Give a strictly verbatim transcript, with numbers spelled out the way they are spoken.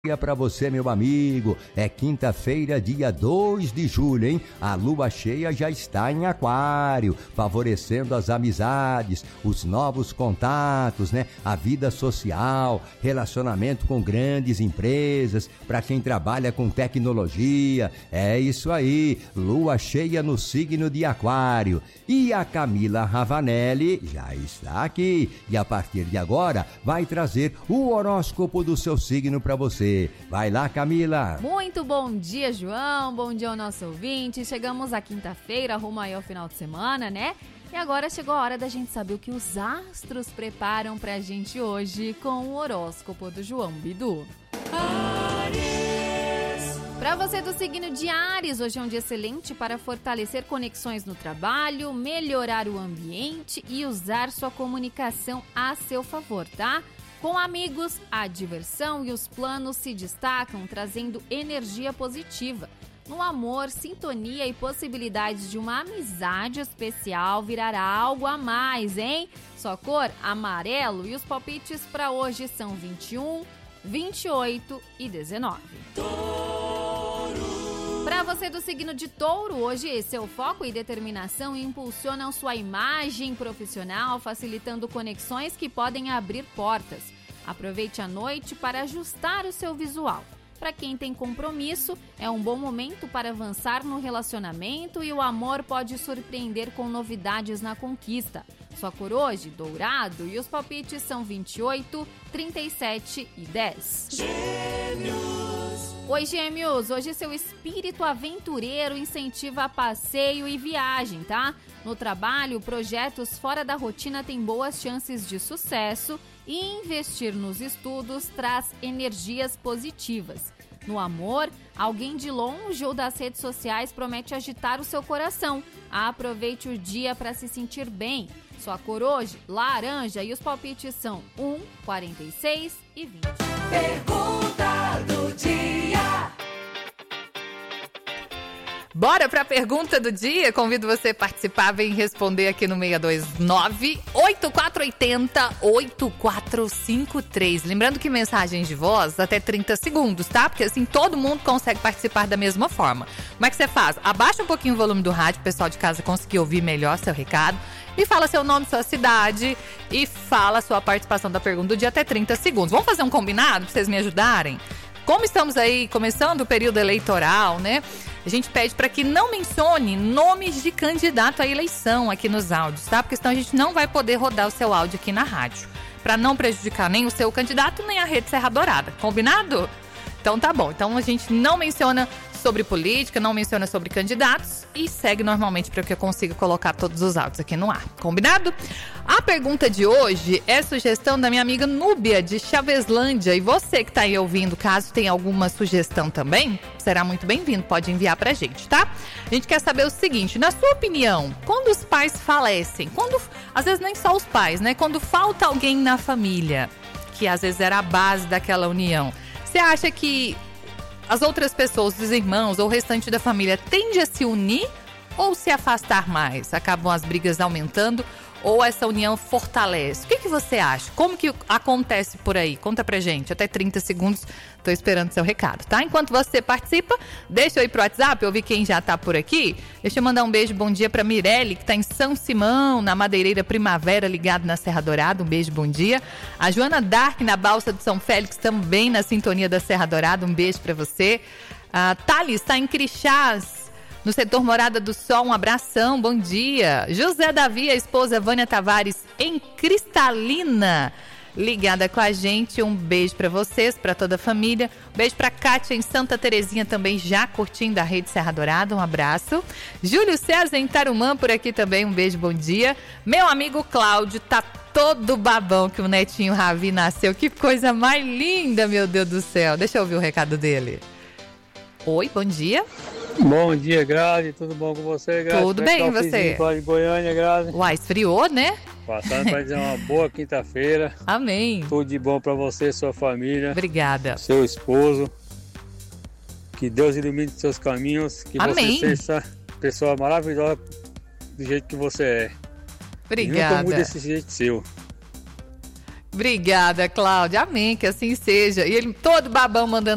Para você, meu amigo, é quinta-feira, dia dois de julho, hein? A lua cheia já está em aquário, favorecendo as amizades, os novos contatos, né? A vida social, relacionamento com grandes empresas, para quem trabalha com tecnologia. É isso aí, lua cheia no signo de aquário. E a Camila Ravanelli já está aqui e a partir de agora vai trazer o horóscopo do seu signo para você. Vai lá, Camila. Muito bom dia, João. Bom dia ao nosso ouvinte. Chegamos à quinta-feira, rumo aí ao final de semana, né? E agora chegou a hora da gente saber o que os astros preparam pra gente hoje com o horóscopo do João Bidu. Áries. Pra você do signo de Áries, hoje é um dia excelente para fortalecer conexões no trabalho, melhorar o ambiente e usar sua comunicação a seu favor, tá? Com amigos, a diversão e os planos se destacam, trazendo energia positiva. No amor, sintonia e possibilidades de uma amizade especial virará algo a mais, hein? Sua cor, amarelo, e os palpites para hoje são vinte e um, vinte e oito e dezenove. Para você do signo de Touro, hoje seu foco e determinação impulsionam sua imagem profissional, facilitando conexões que podem abrir portas. Aproveite a noite para ajustar o seu visual. Para quem tem compromisso, é um bom momento para avançar no relacionamento e o amor pode surpreender com novidades na conquista. Sua cor hoje, dourado, e os palpites são vinte e oito, trinta e sete e dez. Gêmeos. Oi, Gêmeos! Hoje seu espírito aventureiro incentiva passeio e viagem, tá? No trabalho, projetos fora da rotina têm boas chances de sucesso e investir nos estudos traz energias positivas. No amor, alguém de longe ou das redes sociais promete agitar o seu coração. Aproveite o dia para se sentir bem. Sua cor hoje, laranja, e os palpites são um, quarenta e seis e vinte. Pergunta do dia. Bora para a pergunta do dia? Convido você a participar, vem responder aqui no seis dois nove, oito quatro oito zero, oito quatro cinco três. Lembrando que mensagens de voz até trinta segundos, tá? Porque assim todo mundo consegue participar da mesma forma. Como é que você faz? Abaixa um pouquinho o volume do rádio, o pessoal de casa conseguir ouvir melhor seu recado. E fala seu nome, sua cidade e fala a sua participação da pergunta do dia até trinta segundos. Vamos fazer um combinado para vocês me ajudarem? Como estamos aí começando o período eleitoral, né? A gente pede para que não mencione nomes de candidato à eleição aqui nos áudios, tá? Porque senão a gente não vai poder rodar o seu áudio aqui na rádio. Para não prejudicar nem o seu candidato, nem a Rede Serra Dourada. Combinado? Então tá bom. Então a gente não menciona sobre política, não menciona sobre candidatos e segue normalmente para que eu consiga colocar todos os áudios aqui no ar. Combinado? A pergunta de hoje é sugestão da minha amiga Núbia, de Chaveslândia. E você que está aí ouvindo, caso tenha alguma sugestão também, será muito bem-vindo, pode enviar pra gente, tá? A gente quer saber o seguinte, na sua opinião, quando os pais falecem, quando, às vezes nem só os pais, né? Quando falta alguém na família, que às vezes era a base daquela união, você acha que as outras pessoas, os irmãos ou o restante da família tende a se unir ou se afastar mais? Acabam as brigas aumentando ou essa união fortalece? O que, que você acha? Como que acontece por aí? Conta pra gente, até trinta segundos, tô esperando seu recado, tá? Enquanto você participa, deixa eu ir pro WhatsApp, eu vi quem já tá por aqui. Deixa eu mandar um beijo, bom dia pra Mirelle, que tá em São Simão, na Madeireira Primavera, ligado na Serra Dourada, um beijo, bom dia. A Joana Dark, na Balsa de São Félix, também na sintonia da Serra Dourada, um beijo pra você. A Thales tá em Crixás, no setor Morada do Sol, um abração, bom dia. José Davi, a esposa Vânia Tavares, em Cristalina, ligada com a gente, um beijo para vocês, para toda a família. Um beijo para Kátia em Santa Terezinha, também já curtindo a Rede Serra Dourada, um abraço. Júlio César em Tarumã, por aqui também, um beijo, bom dia. Meu amigo Cláudio, tá todo babão que o netinho Ravi nasceu, que coisa mais linda, meu Deus do céu. Deixa eu ouvir o recado dele. Oi, bom dia. Bom dia, Grazi, tudo bom com você, Grazi? Tudo bem, e você? De Goiânia, Grazi. Uai, esfriou, né? Passando para dizer uma boa quinta-feira. Amém. Tudo de bom para você, sua família. Obrigada. Seu esposo. Que Deus ilumine seus caminhos. Que Amém. você seja essa pessoa maravilhosa do jeito que você é. Obrigada. E nunca mude desse jeito seu. Obrigada, Cláudia. Amém, que assim seja. E ele todo babão mandando